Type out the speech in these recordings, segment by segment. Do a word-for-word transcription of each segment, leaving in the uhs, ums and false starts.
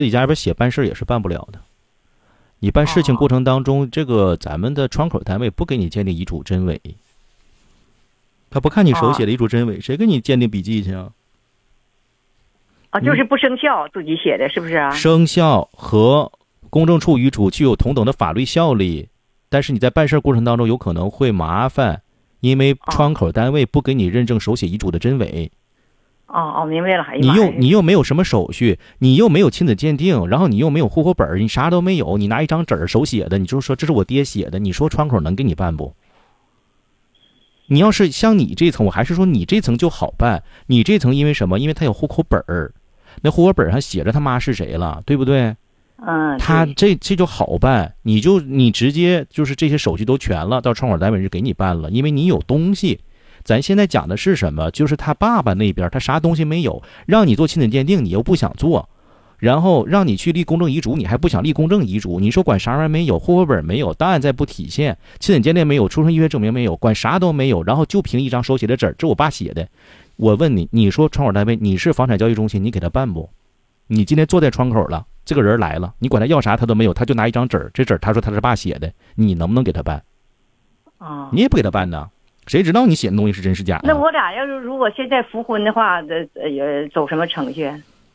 自己家里边写办事也是办不了的。你办事情过程当中，这个咱们的窗口单位不给你鉴定遗嘱真伪，他不看你手写的遗嘱真伪，谁给你鉴定笔记去啊？ 啊，就是不生效，自己写的是不是啊？ 生效和公证处遗嘱具有同等的法律效力，但是你在办事过程当中有可能会麻烦，因为窗口单位不给你认证手写遗嘱的真伪。 哦哦，明白了。 你又你又没有什么手续，你又没有亲子鉴定，然后你又没有户口本，你啥都没有，你拿一张纸手写的，你就说这是我爹写的，你说窗口能给你办不？你要是像你这层，我还是说你这层就好办。你这层因为什么？因为他有户口本儿，那户口本上写着他妈是谁了，对不对？ 嗯， 他这这就好办，你就你直接就是这些手续都全了，到窗口单位就给你办了，因为你有东西。咱现在讲的是什么？就是他爸爸那边他啥东西没有，让你做亲子鉴定你又不想做，然后让你去立公证遗嘱你还不想立公证遗嘱，你说管啥玩意儿没有，户口本没有，档案再不体现，亲子鉴定没有，出生医学证明没有，管啥都没有，然后就凭一张手写的纸，这我爸写的。我问你，你说窗口单位你是房产交易中心，你给他办不？你今天坐在窗口了，这个人来了，你管他要啥他都没有，他就拿一张纸，这纸他说他是爸写的，你能不能给他办？ 啊， 你也不给他办呢，谁知道你写的东西是真是假？ 那我俩要是如果现在复婚的话，这呃走什么程序？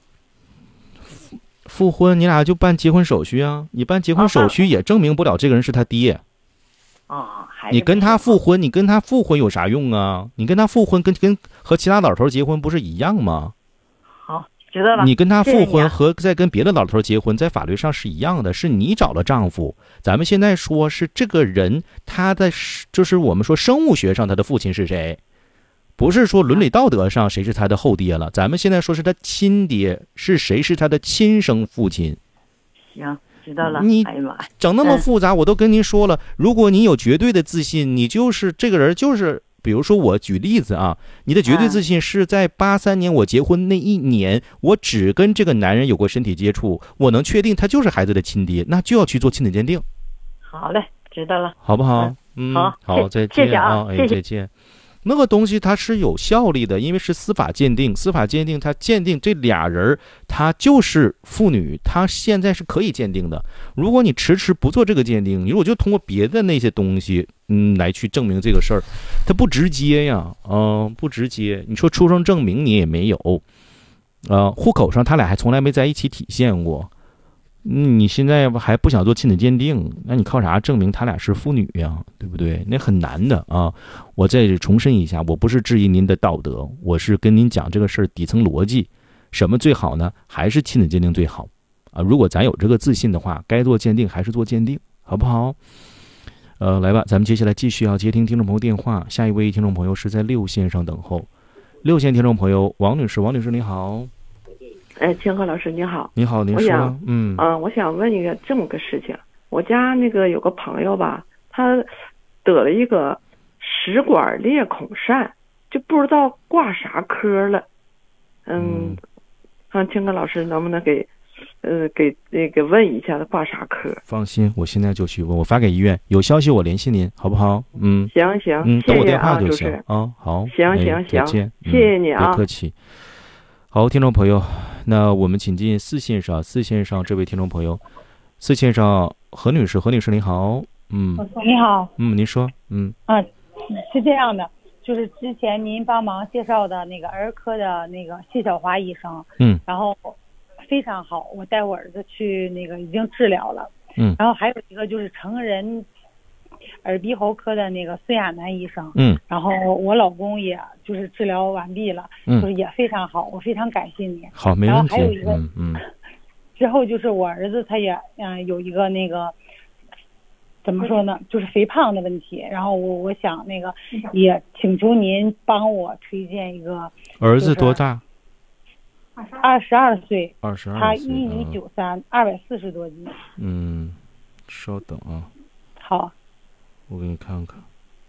复婚你俩就办结婚手续啊，你办结婚手续也证明不了这个人是他爹。 啊，还你跟他复婚，你跟他复婚有啥用啊？你跟他复婚跟跟和其他老头结婚不是一样吗？ 好，知道了。 你跟他复婚和再跟别的老头结婚，在法律上是一样的，是你找了丈夫。咱们现在说是这个人，他的就是我们说生物学上他的父亲是谁，不是说伦理道德上谁是他的后爹了。咱们现在说是他亲爹是谁，是他的亲生父亲。 行。知道了， 你哎呀妈， 整那么复杂，我都跟您说了。如果你有绝对的自信，你就是这个人，就是比如说我举例子啊，你的绝对自信是在八三年我结婚那一年，我只跟这个男人有过身体接触，我能确定他就是孩子的亲爹，那就要去做亲子鉴定。 好嘞，知道了， 好不好？嗯， 好， 好，再见谢谢啊， 哎，再见。那个东西它是有效力的，因为是司法鉴定，司法鉴定它鉴定这俩人他就是父女，他现在是可以鉴定的。如果你迟迟不做这个鉴定，你如果就通过别的那些东西嗯来去证明这个事儿，它不直接呀，嗯、呃，不直接。你说出生证明你也没有，呃，户口上他俩还从来没在一起体现过。嗯，你现在还不想做亲子鉴定，那你靠啥证明他俩是父女呀？对不对？那很难的啊！我再重申一下，我不是质疑您的道德，我是跟您讲这个事儿底层逻辑。什么最好呢？还是亲子鉴定最好啊！如果咱有这个自信的话，该做鉴定还是做鉴定，好不好？呃，来吧，咱们接下来继续要接听听众朋友电话。下一位听众朋友是在六线上等候，六线听众朋友王女士，王女士你好。 哎，清河老师你好。 你好，您说。嗯， 嗯、呃，我想问一个这么个事情，我家那个有个朋友吧，他得了一个食管裂孔疝，就不知道挂啥科了。嗯，看清河老师能不能给，呃，给那个问一下他挂啥科？ 放心，我现在就去问，我发给医院，有消息我联系您，好不好？嗯， 行行， 嗯，等我电话就行啊， 啊。好， 行行行， 再见， 谢谢你啊， 别客气。好，听众朋友，那我们请进四线上，四线上这位听众朋友，四线上何女士，何女士你好，嗯， 你好， 嗯，您说，嗯， 啊，是这样的，就是之前您帮忙介绍的那个儿科的那个谢小华医生， 嗯， 然后非常好，我带我儿子去那个已经治疗了， 嗯， 然后还有一个就是成人耳鼻喉科的那个孙亚楠医生， 嗯， 然后我老公也就是治疗完毕了， 嗯， 就是也非常好，我非常感谢你。 好，没问题。 然后还有一个， 嗯嗯， 之后就是我儿子他也嗯、呃、有一个那个怎么说呢，就是肥胖的问题，然后我我想那个也请求您帮我推荐一个。 儿子多大？ 二十二岁。 二十二岁。 他一米九三，二百四十多斤。 嗯，稍等啊。 好。 我给你看看，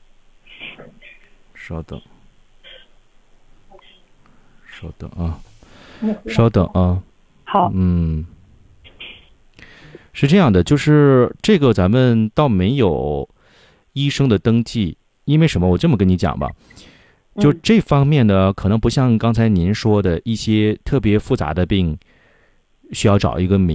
稍等，稍等啊，稍等啊。 好。 嗯，是这样的，就是这个咱们倒没有医生的登记，因为什么？我这么跟你讲吧，就这方面呢，可能不像刚才您说的一些特别复杂的病， 需要找一个民